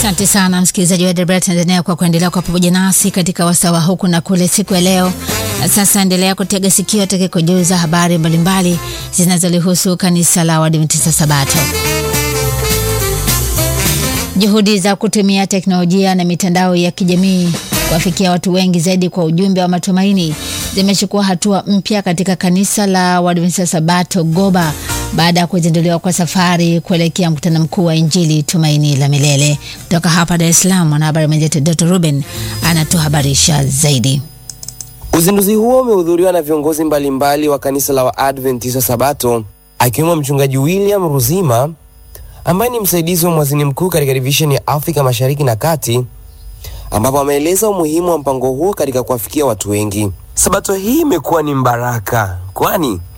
Asante sana msikilizaji wa DW Tanzania kwa kuendelea kwa pamoja nasi katika wasawa huku na kule siku ya leo. Na sasa endelea kutega sikio atake kujuza habari mbalimbali zinazolihusu kanisa la Waadventista Sabato. Juhudi za kutumia teknolojia na mitandao ya kijamii kuwafikia watu wengi zaidi kwa ujumbe wa matumaini zimechukua hatua mpya katika kanisa la Waadventista Sabato Goba baada ya kuzinduliwa kwa safari kuelekea mkutano mkuu wa Injili Tumaini la Milele. Kutoka hapa Dar es Salaam, mwanahabari mwenzetu Dr. Ruben anatuhabarisha zaidi. Uzinduzi huo umehudhuriwa na viongozi mbalimbali wa kanisa la Waadventista Sabato, akiwemo mchungaji William Ruzima ambaye ni msaidizi wa mwazini mkuu katika division ya Afrika Mashariki na Kati, ambapo ameeleza umuhimu wa mpango huo katika kuwafikia watu wengi. Sabato hii imekuwa ni mbaraka, kwani